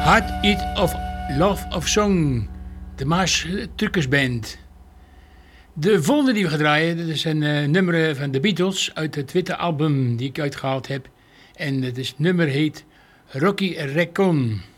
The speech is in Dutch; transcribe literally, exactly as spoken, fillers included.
Heart Eat of Love of Song, de Maas Truckers Band. De volgende die we gaan draaien, dat is een uh, nummer van de Beatles uit het witte album die ik uitgehaald heb. En het is, nummer heet Rocky Raccoon.